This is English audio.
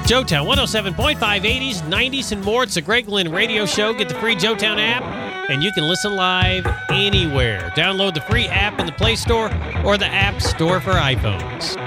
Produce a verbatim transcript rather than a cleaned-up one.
Joetown, one oh seven point five, eighties, nineties, and more. It's a Greg Lynn radio show. Get the free Joetown app, and you can listen live anywhere. Download the free app in the Play Store or the App Store for iPhones.